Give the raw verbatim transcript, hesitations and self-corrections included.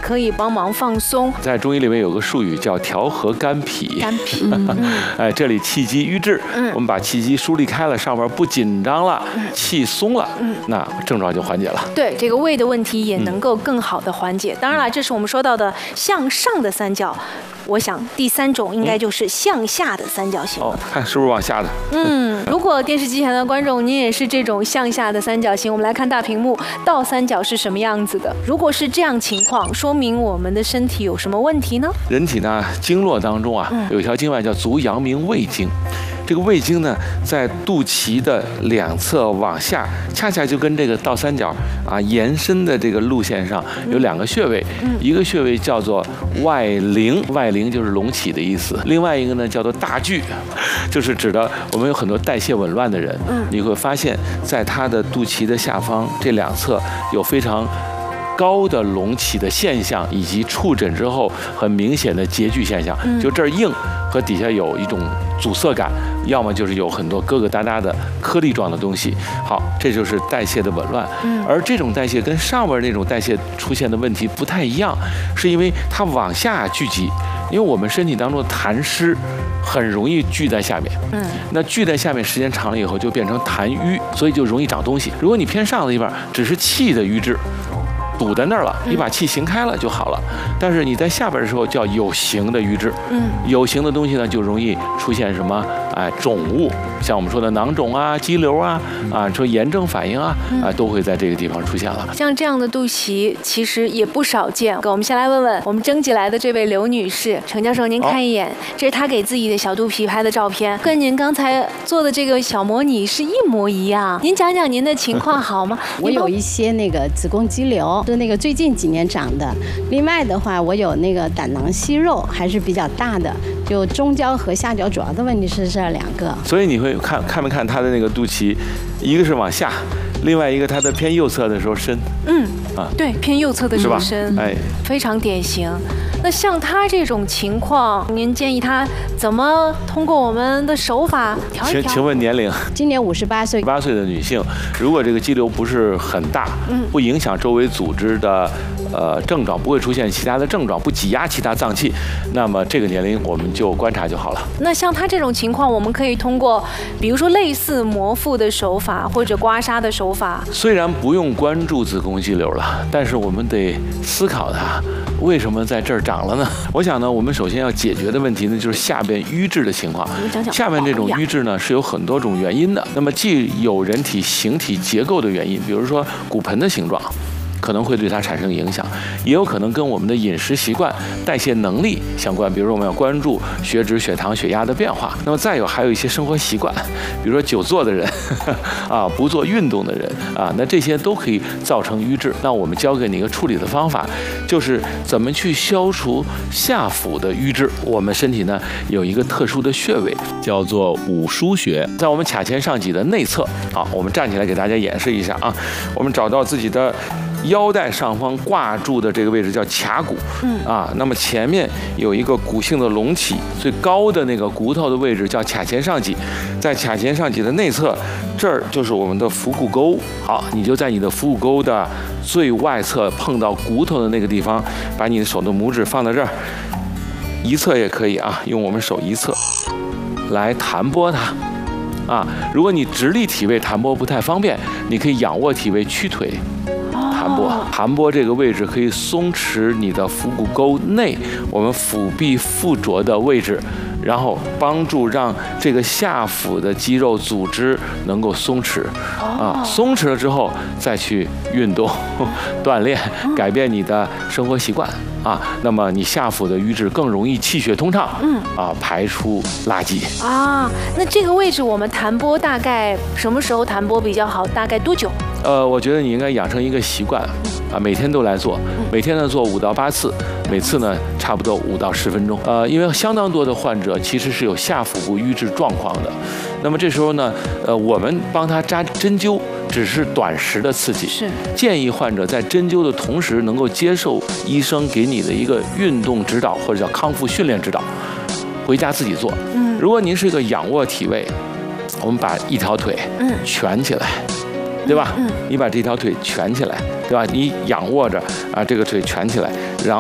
可以帮忙放松。 在中医里面有个术语叫调和肝脾。 肝脾，嗯、 哎，这里气机瘀滞， 嗯、 我们把气机梳理开了，上边不紧张了，嗯、气松了，嗯、那症状就缓解了。 对，这个胃的问题也能够更好的缓解。嗯、当然了，这是我们说到的向上的三角。我想第三种应该就是向下的三角形。 哦，看是不是往下的？ 嗯，如果电视机前的观众您也是这种向下的三角形，我们来看大屏幕，倒三角是什么样子的？如果是这样情况，说明我们的身体有什么问题呢？ 人体呢经络当中啊，嗯、有一条经脉叫足阳明胃经。这个胃经呢，在肚脐的两侧往下，恰恰就跟这个倒三角啊延伸的这个路线上有两个穴位，嗯、一个穴位叫做外陵，外陵就是隆起的意思；另外一个呢叫做大巨，就是指的我们有很多代谢紊乱的人，嗯、你会发现在他的肚脐的下方这两侧有非常高的隆起的现象，以及触诊之后很明显的结聚现象，嗯、就这儿硬和底下有一种阻塞感，要么就是有很多疙疙瘩瘩的颗粒状的东西。好，这就是代谢的紊乱。嗯、而这种代谢跟上边那种代谢出现的问题不太一样，是因为它往下聚集，因为我们身体当中的痰湿很容易聚在下面。嗯，那聚在下面时间长了以后就变成痰瘀，所以就容易长东西。如果你偏上的地方只是气的瘀滞，堵在那儿了，你把气行开了就好了。但是你在下边的时候叫有形的瘀滞，嗯，有形的东西呢就容易出现什么？哎，肿物，像我们说的囊肿啊、肌瘤啊，啊，说炎症反应啊，啊，都会在这个地方出现了。 像这样的肚脐其实也不少见。我们先来问问我们征集来的这位刘女士，程教授您看一眼，哦、这是她给自己的小肚皮拍的照片，跟您刚才做的这个小模拟是一模一样。您讲讲您的情况好吗？ 我有一些那个子宫肌瘤，是那个最近几年长的。另外的话，我有那个胆囊息肉，还是比较大的。就中焦和下焦主要的问题是这两个。所以你会看看没看她的那个肚脐，一个是往下，另外一个它的偏右侧的时候深。嗯， 啊，对，偏右侧的时候深，哎，非常典型。那像她这种情况，您建议她怎么通过我们的手法调一调？ 请请问年龄？ 今年五十八岁。 八岁的女性，如果这个肌瘤不是很大，嗯，不影响周围组织的呃症状，不会出现其他的症状，不挤压其他脏器，那么这个年龄我们就观察就好了。 那像她这种情况，我们可以通过比如说类似摩腹的手法或者刮痧的手法。 虽然不用关注子宫肌瘤了，但是我们得思考它为什么在这儿长了呢？我想呢，我们首先要解决的问题呢，就是下边瘀滞的情况。 讲讲下面这种瘀滞呢，是有很多种原因的。那么既有人体形体结构的原因，比如说骨盆的形状，可能会对它产生影响，也有可能跟我们的饮食习惯、代谢能力相关。比如说，我们要关注血脂、血糖、血压的变化。那么再有还有一些生活习惯，比如说久坐的人，啊，不做运动的人啊，那这些都可以造成瘀滞。那我们教给你一个处理的方法，就是怎么去消除下腹的瘀滞。我们身体呢有一个特殊的穴位，叫做五腧穴，在我们髂前上棘的内侧。好，我们站起来给大家演示一下啊。我们找到自己的腰带上方挂住的这个位置叫髂骨，嗯啊，那么前面有一个骨性的隆起，最高的那个骨头的位置叫髂前上棘，在髂前上棘的内侧，这儿就是我们的腹股沟。好，你就在你的腹股沟的最外侧碰到骨头的那个地方，把你的手的拇指放在这儿，一侧也可以啊，用我们手一侧来弹拨它。啊，如果你直立体位弹拨不太方便，你可以仰卧体位屈腿弹拨，弹拨这个位置可以松弛你的腹股沟内我们腹壁附着的位置，然后帮助让这个下腹的肌肉组织能够松弛。啊，松弛了之后再去运动锻炼，改变你的生活习惯啊，那么你下腹的瘀滞更容易气血通畅，嗯啊，排出垃圾啊。那这个位置我们弹拨大概什么时候弹拨比较好？大概多久？ 呃，我觉得你应该养成一个习惯，啊，每天都来做，每天呢做五到八次，每次呢差不多五到十分钟。呃，因为相当多的患者其实是有下腹部瘀滞状况的，那么这时候呢，呃，我们帮他扎针灸只是短时的刺激， 是建议患者在针灸的同时能够接受医生给你的一个运动指导或者叫康复训练指导，回家自己做。嗯，如果您是一个仰卧体位，我们把一条腿嗯蜷起来。对吧？嗯，你把这条腿蜷起来，对吧？你仰卧着啊，这个腿蜷起来，然后